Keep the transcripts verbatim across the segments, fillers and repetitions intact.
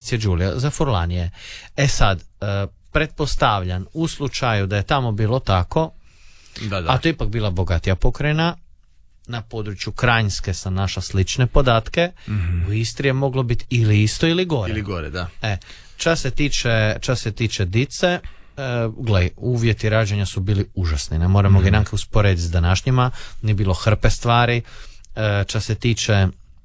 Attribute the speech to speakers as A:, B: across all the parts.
A: pozicije Đulija za Furlanije. E sad, uh, pretpostavljan u slučaju da je tamo bilo tako,
B: da, da.
A: a to je ipak bila bogatija pokrajina, na području Kranjske sam našla slične podatke, mm-hmm. u Istri je moglo biti ili isto ili gore.
B: Ili gore, da.
A: E, čas se tiče, čas se tiče dice, e, glej, uvjeti rađanja su bili užasni, ne moramo mm-hmm. ga jednako usporediti s današnjima, nije bilo hrpe stvari, e, čas se tiče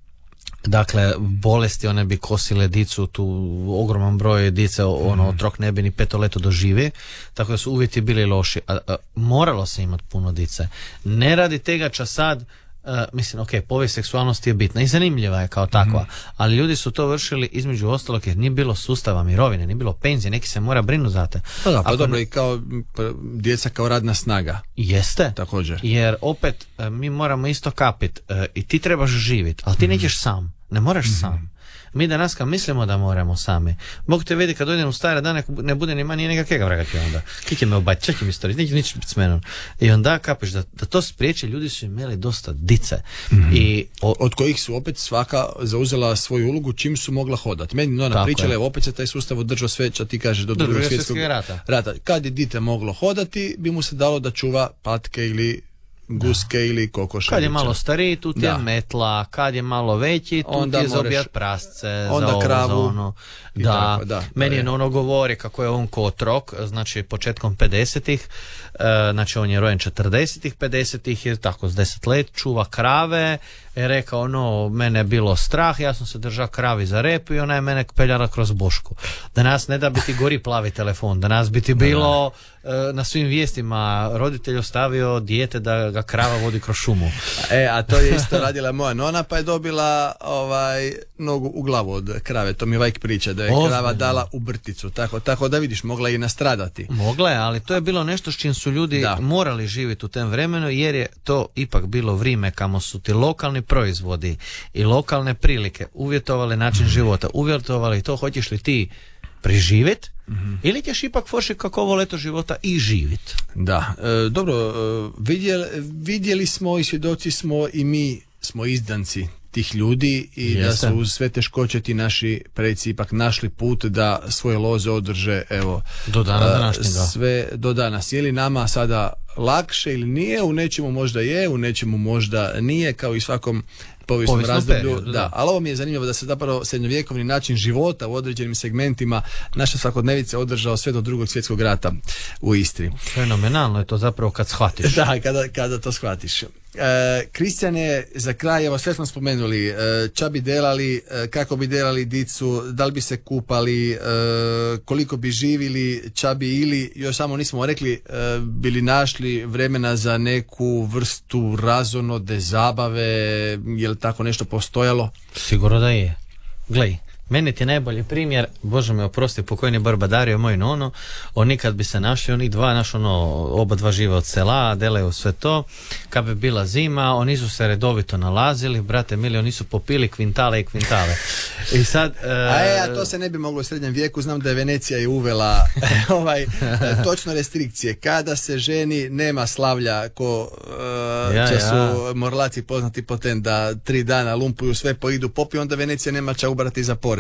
A: dakle, bolesti, one bi kosile dicu, tu ogroman broj dice, ono, otrok ne bi ni peto leto doživi, tako da su uvjeti bili loši. A, a, moralo se imati puno dice. Ne radi tega ča sad, a, mislim, ok, povijest seksualnosti je bitna i zanimljiva je kao takva, mm-hmm. ali ljudi su to vršili između ostalog jer nije bilo sustava mirovine, nije bilo penzije, neki se mora brinuti za te.
B: Pa da, pa
A: Ako,
B: dobro, i kao djeca kao radna snaga.
A: Jeste,
B: također.
A: Jer opet mi moramo isto kapit i ti trebaš živjeti, ali ti mm-hmm. nećeš sam. Ne moraš mm-hmm. sam. Mi danas kad mislimo da moramo sami, Bog te vidi kad dođem u stare dane, ne bude ni ma nije nekakvega vraga ti onda. Kiki me obać, čekaj mi stori, neće nići biti s menom. I onda kapiš da, da to spriječi, ljudi su imeli dosta dice. Mm-hmm. I, o,
B: od kojih su opet svaka zauzela svoju ulogu čim su mogla hodati. Meni ona pričala, evo opet se taj sustav održao sve, čo ti kažeš, do, do drugog svjetskog rata. rata. Kad je dite moglo hodati, bi mu se dalo da čuva patke ili guske da. ili kokošariće.
A: Kad je malo stariji, tu ti je metla, kad je malo veći, tu onda ti je zaobijat prasce,
B: onda
A: za ovo,
B: kravu,
A: za ono. Da.
B: Tako, da,
A: meni je ono govori kako je on ko otrok, znači početkom pedesetih, uh, znači on je rojen četrdesetih, pedesetih je tako s deset let, čuva krave, je rekao ono, mene je bilo strah, ja sam se držao kravi za rep i ona je mene peljala kroz Bošku. Danas ne da biti gori plavi telefon, danas bi ti bilo uh, na svim vijestima roditelj ostavio dijete da ga krava vodi kroz šumu.
B: E, a to je isto radila moja nona, pa je dobila ovaj nogu u glavu od krave, to mi Vajk priča, da je Ozbiljno. krava dala u brticu, tako, tako da vidiš, mogla je i nastradati.
A: Mogla je, ali to je bilo nešto s čim su ljudi da. morali živjeti u tem vremenu, jer je to ipak bilo vrijeme kamo su ti lokalni proizvodi i lokalne prilike uvjetovali način života, uvjetovali to hoćeš li ti preživjeti mm-hmm. ili ćeš ipak forši kako ovo leto života i živjeti.
B: Da, e, dobro, e, vidjeli, vidjeli smo i svjedoci smo i mi smo izdanci tih ljudi i Jeste. da su uz sve teškoće ti naši preci ipak našli put da svoje loze održe, evo,
A: do dana današnjega.
B: Sve do danas. Je li nama sada lakše ili nije? U nečemu možda je, u nečemu možda nije, kao i svakom povijesnom razdoblju, periodu, da. da. Ali ovo mi je zanimljivo da se zapravo srednjovjekovni način života u određenim segmentima naše svakodnevice održao sve do drugog svjetskog rata u Istri.
A: Fenomenalno je to zapravo kad shvatiš.
B: Da, kada, kada to shvatiš. Kristijan je za kraj, evo sve smo spomenuli, e, ča bi delali, e, kako bi delali dicu, da li bi se kupali, e, koliko bi živili, ča bi ili, još samo nismo rekli, e, bili našli vremena za neku vrstu razonode, zabave, je li tako nešto postojalo?
A: Sigurno da je. Glej, meni ti je najbolji primjer, Bože me oprosti, pokojni Barbadario, moj nono, on nikad bi se našli, oni dva, naš ono, oba dva žive od sela, delaju sve to, kad bi bila zima, oni su se redovito nalazili, brate mili, oni su popili kvintale i kvintale. I sad... Uh,
B: a je, a to se ne bi moglo u srednjem vijeku, znam da je Venecija i uvela ovaj, točno restrikcije, kada se ženi nema slavlja, ko uh,
A: ja,
B: će
A: ja.
B: su morlaci poznati poten da tri dana lumpuju sve poidu popi, onda Venecija nema ča ubrati za porez.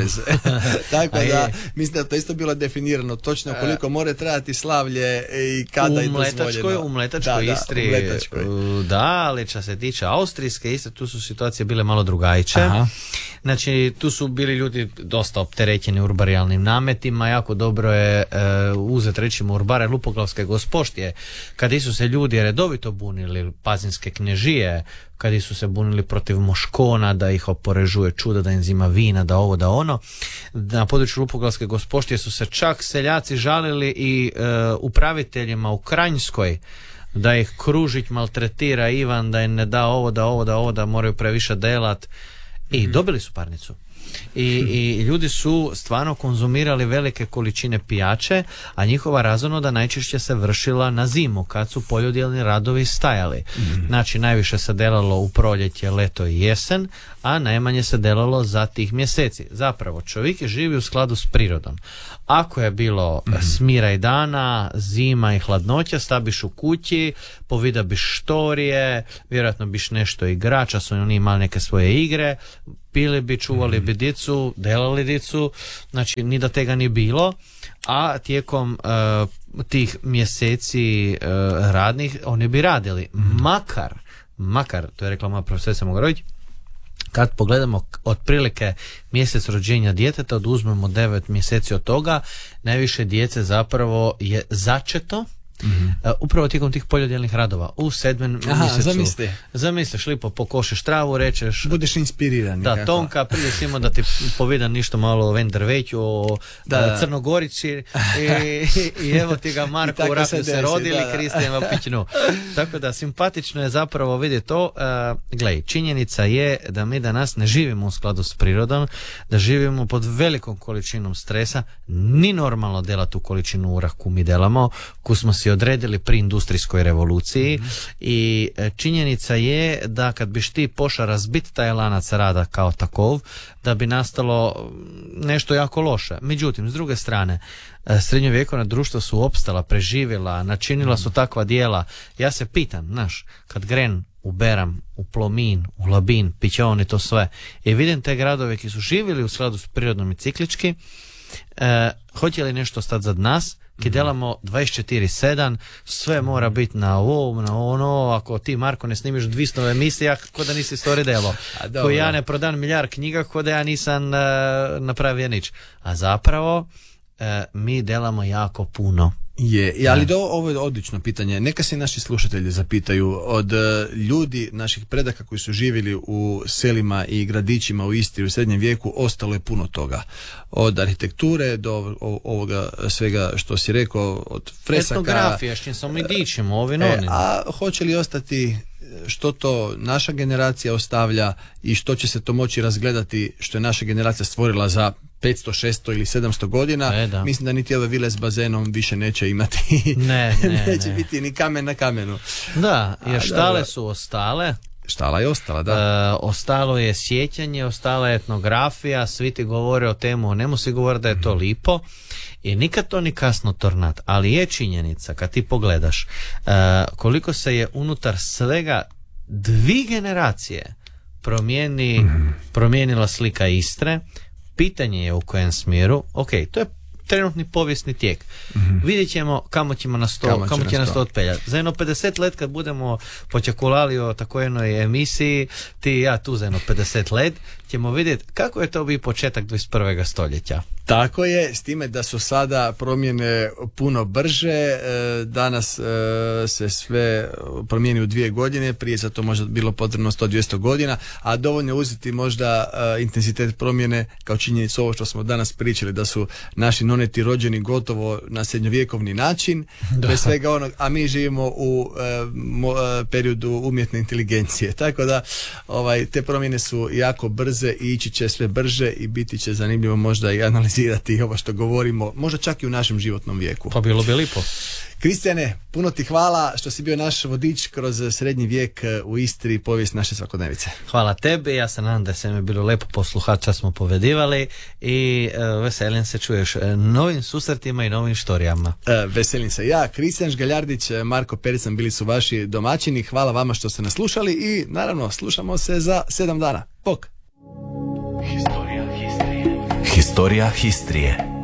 B: Tako da, mislim da to isto bilo definirano točno koliko more trajati slavlje i kada je dozvoljeno.
A: U Mletačkoj
B: da,
A: Istri,
B: da, u Mletačkoj.
A: Da, ali što se tiče Austrijske Istre, tu su situacije bile malo drugačije.
B: Aha.
A: Znači, tu su bili ljudi dosta opterećeni urbarijalnim nametima, jako dobro je uh, uzeti recimo urbare Lupoglavske gospoštije, kada su se ljudi redovito bunili, pazinske knježije, kada su se bunili protiv moškona, da ih oporežuje čuda, da im zima vina, da ovo, da ono. Na području Lupoglavske gospoštije su se čak seljaci žalili i uh, upraviteljima u Kranjskoj, da ih Kružić maltretira Ivan, da im ne da ovo, da ovo, da ovo, da moraju previše delat. I dobili su parnicu. I, i ljudi su stvarno konzumirali velike količine pijače, a njihova razonoda najčešće se vršila na zimu, kad su poljodjelni radovi stajali. Mm. Znači, najviše se delalo u proljeće, leto i jesen, a najmanje se delalo za tih mjeseci. Zapravo, čovjek je živi u skladu s prirodom. Ako je bilo mm. smira i dana, zima i hladnoća, stabiš u kući, povida biš štorije, vjerojatno biš nešto igrača, su oni imali neke svoje igre, pili bi, čuvali bi dicu, delali dicu, znači ni da tega ni bilo, a tijekom uh, tih mjeseci uh, radnih oni bi radili. Makar, makar, to je rekla moja profesorica Mogorović, kad pogledamo otprilike mjesec rođenja djeteta, oduzmemo devet mjeseci od toga, najviše djece zapravo je začeto mm-hmm. uh, upravo tijekom tih poljodjelnih radova u sedmem
B: Aha,
A: mjesecu.
B: Zamisli.
A: Zamisliš, lipo pokošeš travu, rečeš
B: budeš inspiriran.
A: da,
B: nekako.
A: Tonka, prije svima da ti povida ništo malo o Vendrveću, o
B: da,
A: da,
B: da.
A: Crnogorici i, i evo ti ga Marko u Raku se, se rodili, Kristijan Vapićnu. Tako da simpatično je zapravo vidjeti to. Uh, Glej, činjenica je da mi danas ne živimo u skladu s prirodom, da živimo pod velikom količinom stresa, ni normalno dela tu količinu ura koju mi delamo, koju smo si odredili pri industrijskoj revoluciji mm-hmm. i činjenica je da kad biš ti poša razbiti taj lanac rada kao takov, da bi nastalo nešto jako loše. Međutim, s druge strane, srednjovjekovna društva su opstala, preživjela, načinila su takva dijela. Ja se pitam, znaš, kad gren u Beram, u Plomin, u Labin, Pićon i to sve, i vidim te gradove ki su živjeli u skladu s prirodnom i ciklički, e, hoće li nešto stati za nas, ki delamo dvadeset četiri sedam, sve mora biti na ovo, na ono, ako ti Marko ne snimiš dvjesto emisija, ko da nisi stvari delo. Ko ja ne prodam milijard knjiga, ko da ja nisam uh, napravio nič. A zapravo uh, mi delamo jako puno.
B: Je, ali do, ovo je odlično pitanje. Neka se naši slušatelji zapitaju od uh, ljudi, naših predaka koji su živjeli u selima i gradićima u Istri u srednjem vijeku, ostalo je puno toga. Od arhitekture do o, ovoga svega što si rekao, od fresaka.
A: Etnografija, što sam mi dičimo, ovi novini.
B: E, a hoće li ostati što to naša generacija ostavlja i što će se to moći razgledati što je naša generacija stvorila za petsto, šesto ili sedamsto godina,
A: e, da. Mislim
B: da niti ove vile s bazenom više neće imati.
A: Ne, ne,
B: neće
A: ne.
B: biti ni kamen na kamenu.
A: Da, jer štale
B: A,
A: su ostale.
B: Štala je ostala, da.
A: E, ostalo je sjećanje, ostala je etnografija, svi ti govore o temu, ne musi govoriti da je to lipo i nikad to ni kasno tornat, ali je činjenica kad ti pogledaš e, koliko se je unutar svega dvi generacije promijeni, mm. promijenila slika Istre. Pitanje je u kojem smjeru. Ok, to je trenutni povijesni tijek. Mm-hmm. Vidjet ćemo kamo ćemo nas to, kamo, kamo će nas to otpeljati. Za jedno pedeset let kad budemo počakulali o takoj jednoj emisiji, ti i ja tu za jedno pedeset let, ćemo vidjeti kako je to bi početak dvadeset prvog stoljeća.
B: Tako je, s time da su sada promjene puno brže, danas se sve promijeni u dvije godine, prije za to možda bilo potrebno sto do dvjesto godina, a dovoljno je uzeti možda intenzitet promjene kao činjenicu ovo što smo danas pričali, da su naši noneti rođeni gotovo na srednjovjekovni način, da. Bez svega onog, a mi živimo u mo, periodu umjetne inteligencije, tako da ovaj, te promjene su jako brze i ići će sve brže i biti će zanimljivo možda i analizirati ovo što govorimo, možda čak i u našem životnom vijeku.
A: Pa bilo bi lipo.
B: Kristijane, puno ti hvala što si bio naš vodič kroz srednji vijek u Istri, povijest naše svakodnevice.
A: Hvala tebi, ja se nadam da se mi bilo lepo posluhati, smo povedivali i uh, veselim se čuješ novim susretima i novim štorijama.
B: Uh, veselim se ja, Kristijan Žgaljardić, Marko Perican bili su vaši domaćini, hvala vama što ste nas slušali i naravno slušamo se za sedam dana. Bok!
C: Historija Histrije.